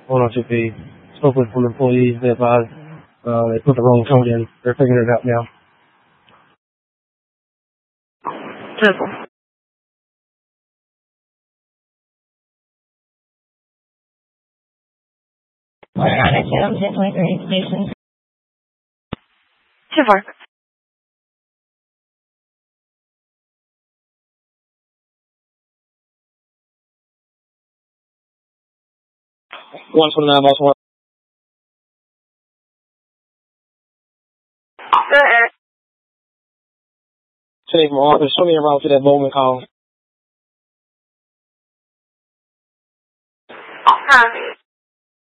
102P. Spoke with some employees. They advised they put the wrong code in. They're figuring it out now. Simple. We're on a 10.3 station. 2-4. One 29 Baltimore. Go ahead. Today from office, show me around to that Bowman call. Huh?